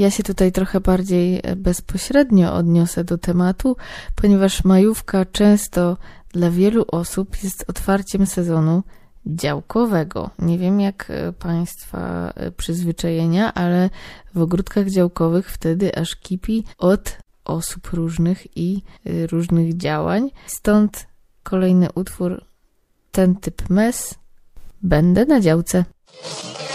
Ja się tutaj trochę bardziej bezpośrednio odniosę do tematu, ponieważ majówka często dla wielu osób jest otwarciem sezonu działkowego. Nie wiem jak Państwa przyzwyczajenia, ale w ogródkach działkowych wtedy aż kipi od osób różnych i różnych działań. Stąd kolejny utwór, ten typ mes, będę na działce.